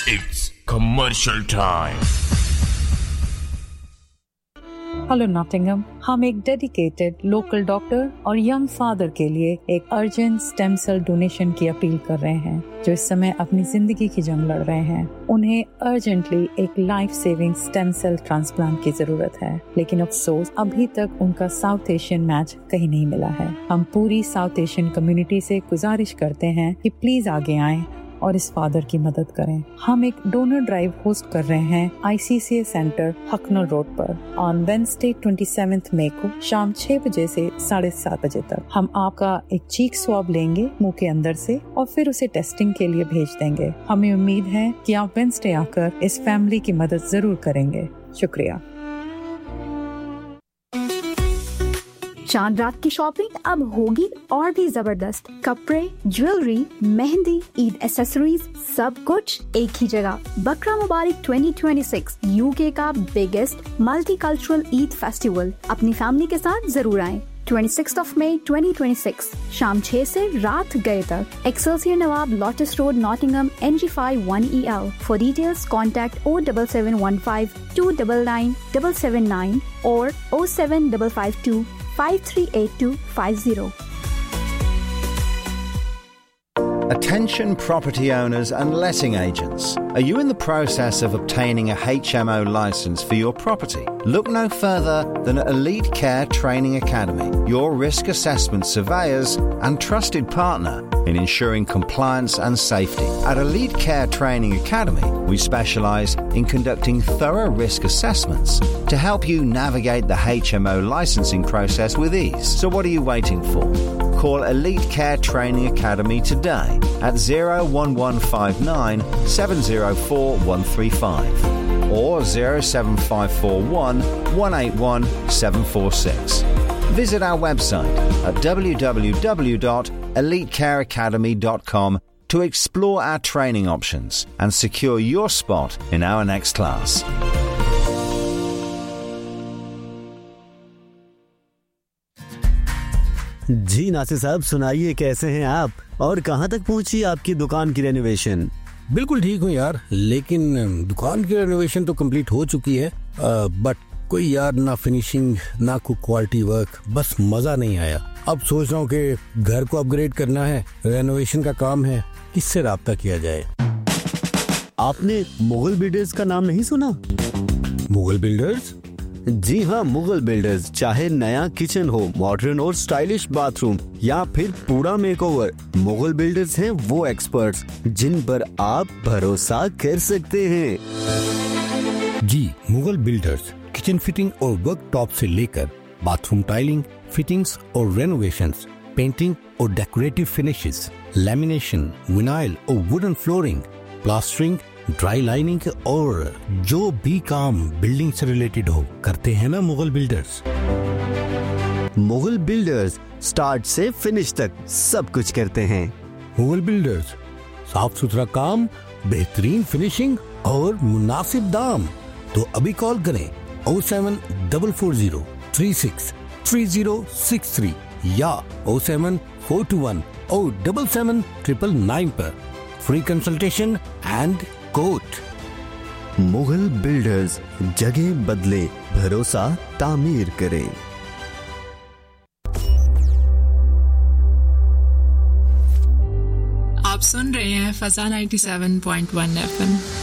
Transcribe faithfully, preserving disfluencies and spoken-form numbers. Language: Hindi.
It's commercial time. Hello Nottingham, हम एक डेडिकेटेड लोकल डॉक्टर और यंग फादर के लिए एक अर्जेंट स्टेम सेल डोनेशन की अपील कर रहे हैं जो इस समय अपनी जिंदगी की जंग लड़ रहे हैं। उन्हें अर्जेंटली एक life saving stem cell transplant की जरूरत है, लेकिन अफसोस अभी तक उनका साउथ एशियन मैच कहीं नहीं मिला है। हम पूरी साउथ एशियन कम्युनिटी से गुजारिश करते हैं कि प्लीज आगे आएं और इस फादर की मदद करें। हम एक डोनर ड्राइव होस्ट कर रहे हैं आई सी सी ए सेंटर हकनल रोड पर ऑन वेडनेसडे सत्ताईस मई को शाम छह बजे से साढ़े सात बजे तक। हम आपका एक चीक स्वैब लेंगे मुंह के अंदर से और फिर उसे टेस्टिंग के लिए भेज देंगे। हमें उम्मीद है कि आप वेडनेसडे आकर इस फैमिली की मदद जरूर करेंगे। शुक्रिया। चांद रात की शॉपिंग अब होगी और भी जबरदस्त। कपड़े, ज्वेलरी, मेहंदी, ईद एसेसरीज, सब कुछ एक ही जगह। बकरा मुबारक ट्वेंटी ट्वेंटी सिक्स यूके का बिगेस्ट मल्टीकल्चरल ईद फेस्टिवल। अपनी फैमिली के साथ जरूर आएं। छब्बीस of May twenty twenty-six शाम छह से रात गए तक। Excelsior Nawab Lotus Road, Nottingham, N G five one E L. For details, contact oh seven seven one five two nine nine seven seven nine or oh seven five five two five three eight two five zero. Attention property owners and letting agents. Are you in the process of obtaining a H M O license for your property? Look no further than Elite Care Training Academy, your risk assessment surveyors and trusted partner in ensuring compliance and safety. At Elite Care Training Academy, we specialise in conducting thorough risk assessments to help you navigate the H M O licensing process with ease. So what are you waiting for? Call Elite Care Training Academy today at zero one one five nine seven zero four one three five or zero seven five four one one eight one seven four six. Visit our website at w w w dot elite care academy dot com to explore our training options and secure your spot in our next class. जी नासिर साहब, सुनाइए कैसे हैं आप और कहां तक पहुंची आपकी दुकान की रेनोवेशन? बिल्कुल ठीक हूँ यार, लेकिन दुकान की रेनोवेशन तो कंप्लीट हो चुकी है, बट कोई यार ना फिनिशिंग ना कोई क्वालिटी वर्क, बस मजा नहीं आया। अब सोच रहा हूँ कि घर को अपग्रेड करना है, रेनोवेशन का काम है, किससे राब्ता किया जाए? आपने मुगल बिल्डर्स का नाम नहीं सुना? मुगल बिल्डर्स? जी हाँ, मुगल बिल्डर्स। चाहे नया किचन हो, मॉडर्न और स्टाइलिश बाथरूम या फिर पूरा मेकओवर, मुगल बिल्डर्स हैं वो एक्सपर्ट्स जिन पर आप भरोसा कर सकते हैं। जी, मुगल बिल्डर्स किचन फिटिंग और वर्क टॉप से लेकर बाथरूम टाइलिंग, फिटिंग्स और रेनोवेशंस, पेंटिंग और डेकोरेटिव फिनिशेस, लैमिनेशन, विनाइल और wooden flooring, plastering, dry lining और जो भी काम बिल्डिंग से रिलेटेड हो करते हैं ना Mughal builders. Mughal builders start से फिनिश तक सब कुछ करते हैं। मुगल बिल्डर्स, साफ सुथरा काम, बेहतरीन फिनिशिंग और मुनासिब दाम। तो अभी कॉल करें oh seven four four zero three six three zero six three या oh seven four two one oh seven seven nine nine पर free consultation and quote. Mughal builders, जगह बदले, भरोसा तामीर करें। आप सुन रहे हैं फजा ninety seven point one F M.